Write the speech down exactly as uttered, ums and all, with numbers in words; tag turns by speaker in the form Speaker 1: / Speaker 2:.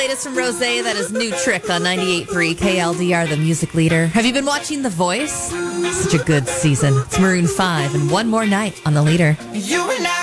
Speaker 1: latest from Rosé. That is New Trick on ninety-eight point three K L D R, the music leader. Have you been watching The Voice? Such a good season. It's Maroon five and One More Night on the leader.
Speaker 2: You and I